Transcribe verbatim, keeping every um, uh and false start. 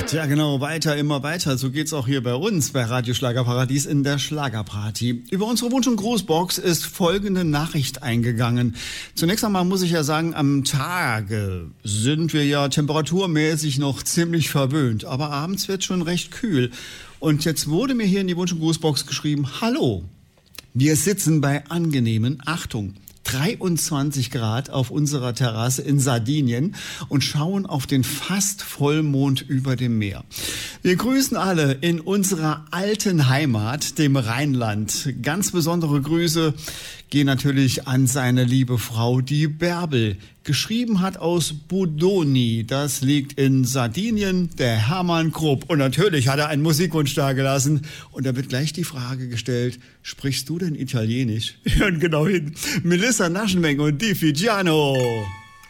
Ja genau, weiter, immer weiter. So geht's auch hier bei uns bei Radio Schlagerparadies in der Schlagerparty. Über unsere Wunsch- und Grußbox ist folgende Nachricht eingegangen. Zunächst einmal muss ich ja sagen, am Tage sind wir ja temperaturmäßig noch ziemlich verwöhnt. Aber abends wird schon recht kühl. Und jetzt wurde mir hier in die Wunsch- und Grußbox geschrieben, hallo, wir sitzen bei angenehmen, Achtung, dreiundzwanzig Grad auf unserer Terrasse in Sardinien und schauen auf den fast Vollmond über dem Meer. Wir grüßen alle in unserer alten Heimat, dem Rheinland. Ganz besondere Grüße gehen natürlich an seine liebe Frau, die Bärbel. Geschrieben hat aus Budoni, das liegt in Sardinien, der Hermann Krupp. Und natürlich hat er einen Musikwunsch dagelassen. Und da wird gleich die Frage gestellt, sprichst du denn Italienisch? Hören genau hin. Melissa Naschenmeng und Di Figiano.